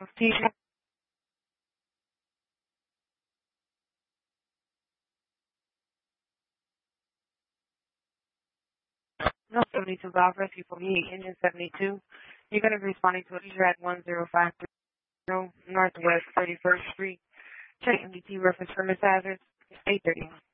Steve. No, 72 Golf Rescue 48, Engine 72. You're going to be responding to a track 1053 Northwest 31st Street. Check MDT reference premise hazards. 830.